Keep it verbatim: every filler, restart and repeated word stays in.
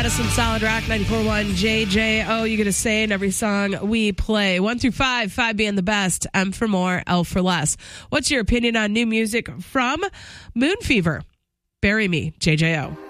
Madison Solid Rock ninety-four point one J J O. You get a say in every song we play. One through five, five being the best. M for more, L for less. What's your opinion on new music from Moon Fever? Bury Me, J J O.